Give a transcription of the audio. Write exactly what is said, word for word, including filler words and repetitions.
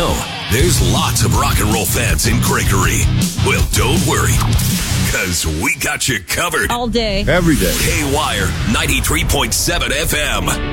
know, there's lots of rock and roll fans in Gregory. Well, don't worry, because we got you covered. All day. Every day. K-Wire ninety-three point seven F M.